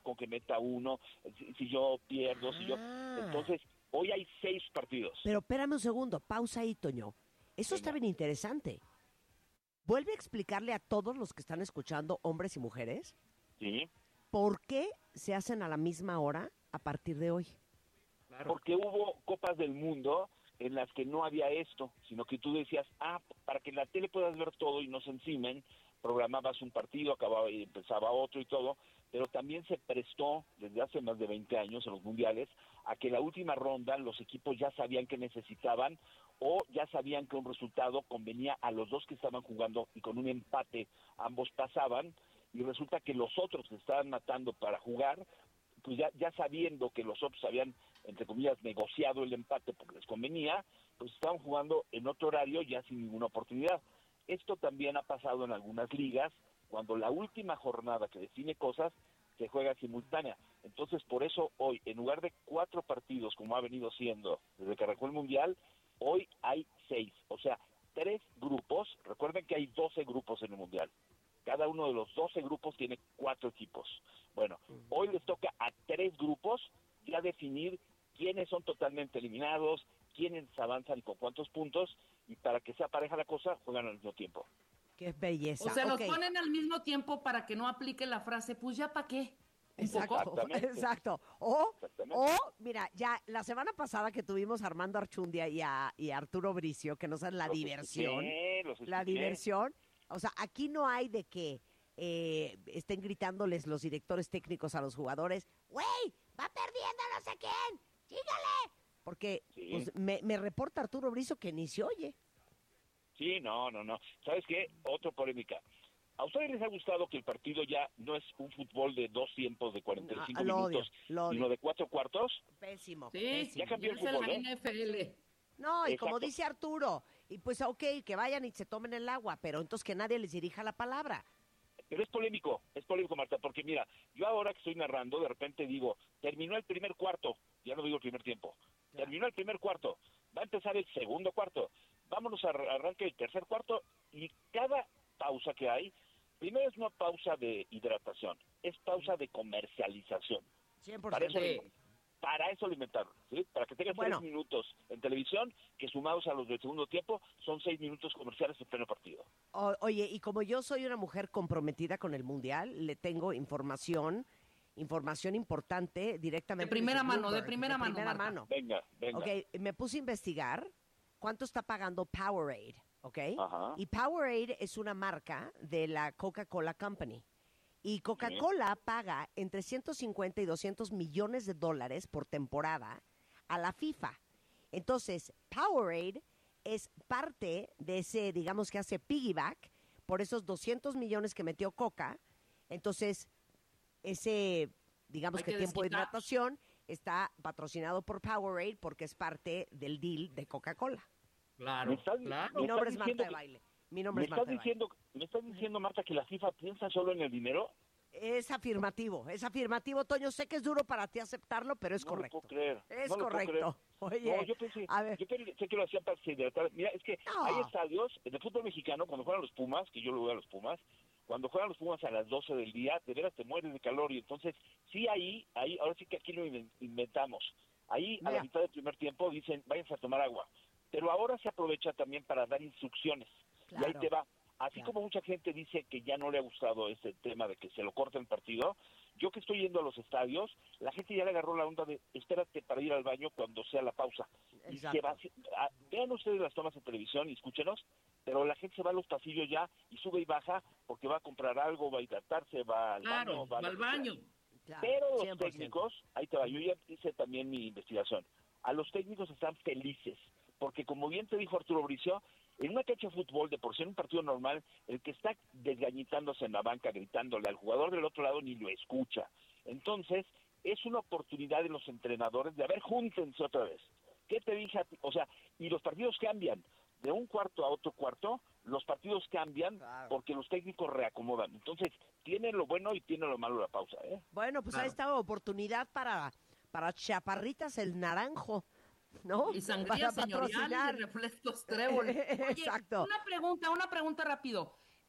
con que meta uno, si yo pierdo, Entonces, hoy hay 6 partidos. Pero espérame un segundo, pausa ahí, Toño. Eso está bien interesante. Vuelve a explicarle a todos los que están escuchando, hombres y mujeres, Sí. ¿por qué se hacen a la misma hora a partir de hoy? Claro. Porque hubo Copas del Mundo en las que no había esto, sino que tú decías, para que en la tele puedas ver todo y no se encimen, programabas un partido, acababa y empezaba otro y todo, pero también se prestó desde hace más de 20 años en los mundiales a que la última ronda los equipos ya sabían que necesitaban o ya sabían que un resultado convenía a los dos que estaban jugando y con un empate ambos pasaban, y resulta que los otros se estaban matando para jugar, pues ya sabiendo que los otros habían, entre comillas, negociado el empate porque les convenía, pues estaban jugando en otro horario ya sin ninguna oportunidad. Esto también ha pasado en algunas ligas, cuando la última jornada que define cosas se juega simultánea. Entonces, por eso hoy, en lugar de 4 partidos, como ha venido siendo desde que arrancó el Mundial, hoy hay 6. O sea, 3 grupos. Recuerden que hay 12 grupos en el Mundial. Cada uno de los 12 grupos tiene 4 equipos. Bueno, hoy les toca a 3 grupos ya definir quiénes son totalmente eliminados, quiénes avanzan y con cuántos puntos, y para que sea pareja la cosa, juegan al mismo tiempo. ¡Qué belleza! O sea, los ponen al mismo tiempo para que no aplique la frase, pues ya para qué. Exacto. O, mira, ya la semana pasada que tuvimos a Armando Archundia y a Arturo Bricio, que nos dan la diversión. La diversión. O sea, aquí no hay de que estén gritándoles los directores técnicos a los jugadores, ¡güey, va perdiendo no sé quién! ¡Chígale! Porque pues, me reporta Arturo Bricio que ni se oye. Sí, no. ¿Sabes qué? Otra polémica. ¿A ustedes les ha gustado que el partido ya no es un fútbol de 2 tiempos de 45 minutos, sino de 4 cuartos? Pésimo. Sí, pésimo. Ya cambió el fútbol, la NFL. No, y Exacto. como dice Arturo, y pues ok, que vayan y se tomen el agua, pero entonces que nadie les dirija la palabra. Pero es polémico, Marta, porque mira, yo ahora que estoy narrando, de repente digo, terminó el primer cuarto, ya no digo el primer tiempo, terminó el primer cuarto, va a empezar el segundo cuarto, vámonos a arranque el tercer cuarto, y cada pausa que hay, primero es una pausa de hidratación, es pausa de comercialización. 100%. Para eso lo inventaron, ¿sí? Para que tengas 3 minutos en televisión, que sumados a los del segundo tiempo, son 6 minutos comerciales en pleno partido. Oye, y como yo soy una mujer comprometida con el Mundial, le tengo información importante directamente. De primera mano. Venga. Ok, me puse a investigar cuánto está pagando Powerade, ¿ok? Ajá. Y Powerade es una marca de la Coca-Cola Company. Y Coca-Cola paga entre 150 y 200 millones de dólares por temporada a la FIFA. Entonces, Powerade es parte de ese, digamos que hace piggyback por esos 200 millones que metió Coca. Entonces, ese, digamos que tiempo de hidratación está patrocinado por Powerade porque es parte del deal de Coca-Cola. Claro. Mi nombre es Marta de Baile. ¿Me estás diciendo, Marta, que la FIFA piensa solo en el dinero? Es afirmativo, Toño. Sé que es duro para ti aceptarlo, pero es correcto. No lo puedo creer. Es correcto. Oye, yo pensé que lo hacían para hidratar. Mira, es que hay estadios, en el fútbol mexicano, cuando juegan los Pumas, que yo lo veo a los Pumas, cuando juegan los Pumas a las 12 del día, de veras te mueres de calor, y entonces, sí, ahí, ahora sí que aquí lo inventamos. Ahí, a la mitad del primer tiempo, dicen, váyanse a tomar agua. Pero ahora se aprovecha también para dar instrucciones. Claro. Y ahí te va. Así como mucha gente dice que ya no le ha gustado ese tema de que se lo corte el partido, yo que estoy yendo a los estadios, la gente ya le agarró la onda de espérate para ir al baño cuando sea la pausa. Y se va, vean ustedes las tomas en televisión y escúchenos, pero la gente se va a los pasillos ya y sube y baja porque va a comprar algo, va a hidratarse, va al baño. Va al baño. Claro, pero los 100%. técnicos, ahí te va, yo ya hice también mi investigación, a los técnicos están felices, porque como bien te dijo Arturo Bricio, en una cancha de fútbol, de por ser un partido normal, el que está desgañitándose en la banca, gritándole al jugador del otro lado, ni lo escucha. Entonces, es una oportunidad de los entrenadores de, a ver, júntense otra vez. ¿Qué te dije a ti? O sea, y los partidos cambian. De un cuarto a otro cuarto, los partidos cambian porque los técnicos reacomodan. Entonces, tiene lo bueno y tiene lo malo la pausa, ¿eh? Bueno, pues ahí está oportunidad para Chaparritas el Naranjo, ¿no? Y sangría señorial y refrescos Trébol. Oye, Exacto. Una pregunta rápido.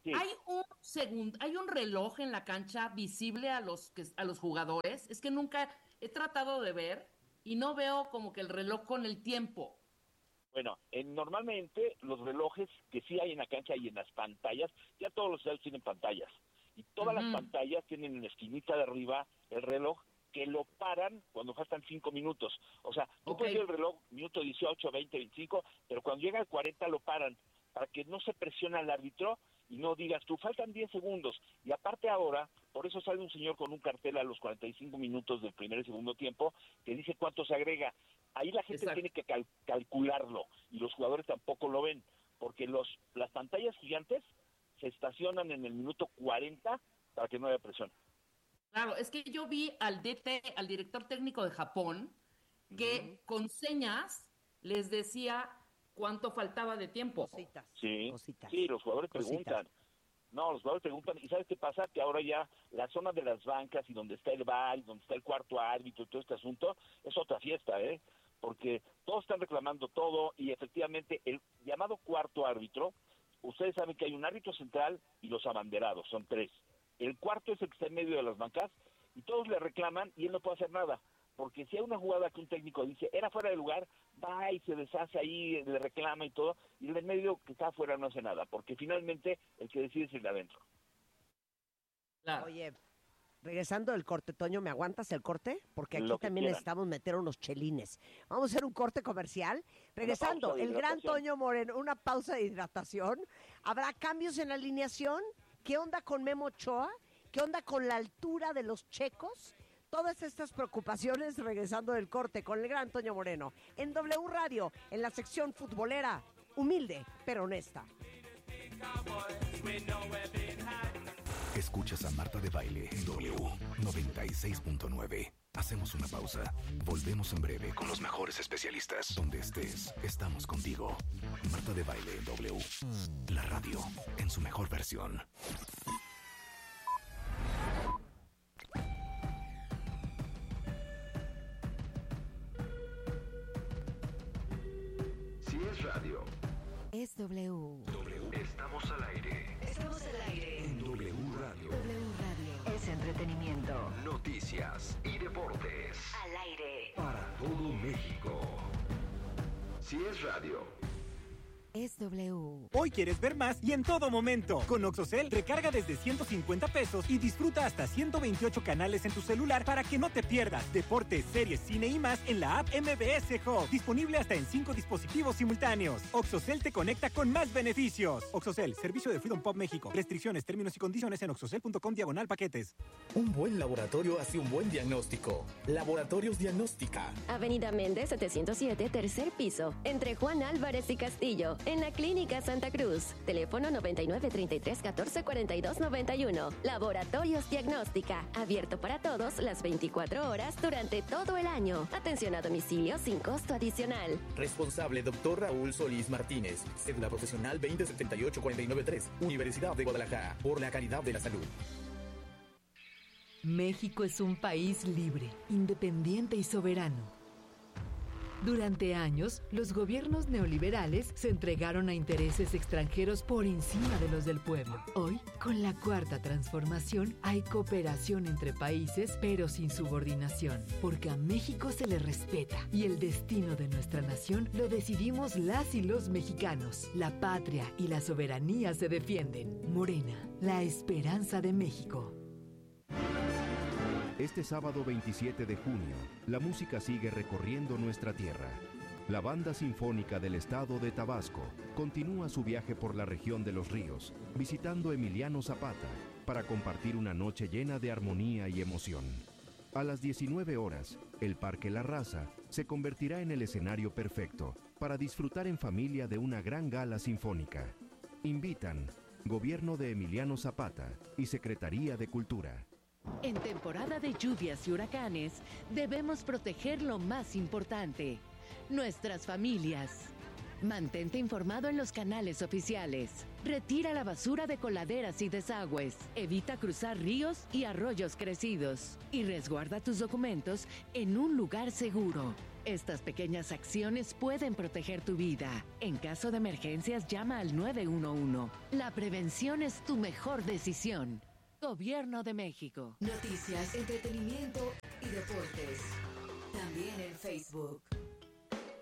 Sí. Hay un reloj en la cancha visible a los jugadores. Es que nunca he tratado de ver y no veo como que el reloj con el tiempo. Bueno, normalmente los relojes que sí hay en la cancha y en las pantallas, ya todos los estadios tienen pantallas. Y todas las pantallas tienen en la esquinita de arriba el reloj que lo paran cuando faltan 5 minutos. O sea, tú puedes ver el reloj, minuto 18, 20, 25, pero cuando llega al 40 lo paran para que no se presione al árbitro y no digas tú, faltan 10 segundos. Y aparte ahora, por eso sale un señor con un cartel a los 45 minutos del primer y segundo tiempo que dice cuánto se agrega. Ahí la gente tiene que calcularlo y los jugadores tampoco lo ven, porque las pantallas gigantes se estacionan en el minuto 40 para que no haya presión. Claro, es que yo vi al DT, al director técnico de Japón, que con señas les decía cuánto faltaba de tiempo. Cositas. Sí, Cositas. sí, los jugadores preguntan. No, los jugadores preguntan, ¿y sabes qué pasa? Que ahora ya la zona de las bancas y donde está el VAR, y donde está el cuarto árbitro y todo este asunto, es otra fiesta, porque todos están reclamando todo y efectivamente el llamado cuarto árbitro, ustedes saben que hay un árbitro central y los abanderados, son 3. El cuarto es el que está en medio de las bancas y todos le reclaman y él no puede hacer nada, porque si hay una jugada que un técnico dice, era fuera de lugar, va y se deshace ahí, le reclama y todo, y el de medio que está afuera no hace nada, porque finalmente el que decide es el de adentro. Claro. Oye, regresando del corte, Toño, ¿me aguantas el corte? Porque aquí también necesitamos meter unos chelines. Vamos a hacer un corte comercial. Regresando, el gran Toño Moreno, una pausa de hidratación. ¿Habrá cambios en la alineación? ¿Qué onda con Memo Ochoa? ¿Qué onda con la altura de los checos? Todas estas preocupaciones regresando del corte con el gran Toño Moreno. En W Radio, en la sección futbolera, humilde pero honesta. Escuchas a Marta de Baile en W 96.9. Hacemos una pausa. Volvemos en breve con los mejores especialistas. Donde estés, estamos contigo. Marta de Baile en W. La radio en su mejor versión. Si es radio, es W. Estamos al aire. Estamos al aire. En W Radio. W Radio. Es entretenimiento. Noticias y deportes. Al aire. Para todo México. Si es radio, Es W. Hoy quieres ver más y en todo momento. Con Oxocel, recarga desde 150 pesos y disfruta hasta 128 canales en tu celular para que no te pierdas deportes, series, cine y más en la app MBS Hub. Disponible hasta en 5 dispositivos simultáneos. Oxocel te conecta con más beneficios. Oxocel, servicio de Freedom Pop México. Restricciones, términos y condiciones en oxocel.com/paquetes. Un buen laboratorio hace un buen diagnóstico. Laboratorios Diagnóstica. Avenida Méndez 707, tercer piso, entre Juan Álvarez y Castillo, en la Clínica Santa Cruz. Teléfono 9933-1442-91. Laboratorios Diagnóstica, abierto para todos las 24 horas durante todo el año. Atención a domicilio sin costo adicional. Responsable Dr. Raúl Solís Martínez. Cédula profesional 2078493. Universidad de Guadalajara. Por la calidad de la salud. México es un país libre, independiente y soberano. Durante años, los gobiernos neoliberales se entregaron a intereses extranjeros por encima de los del pueblo. Hoy, con la Cuarta Transformación, hay cooperación entre países, pero sin subordinación, porque a México se le respeta y el destino de nuestra nación lo decidimos las y los mexicanos. La patria y la soberanía se defienden. Morena, la esperanza de México. Este sábado 27 de junio, la música sigue recorriendo nuestra tierra. La Banda Sinfónica del Estado de Tabasco continúa su viaje por la región de Los Ríos, visitando Emiliano Zapata para compartir una noche llena de armonía y emoción. A las 19 horas, el Parque La Raza se convertirá en el escenario perfecto para disfrutar en familia de una gran gala sinfónica. Invitan Gobierno de Emiliano Zapata y Secretaría de Cultura. En temporada de lluvias y huracanes, debemos proteger lo más importante, nuestras familias. Mantente informado en los canales oficiales. Retira la basura de coladeras y desagües. Evita cruzar ríos y arroyos crecidos. Y resguarda tus documentos en un lugar seguro. Estas pequeñas acciones pueden proteger tu vida. En caso de emergencias, llama al 911. La prevención es tu mejor decisión. Gobierno de México. Noticias, entretenimiento y deportes. También en Facebook.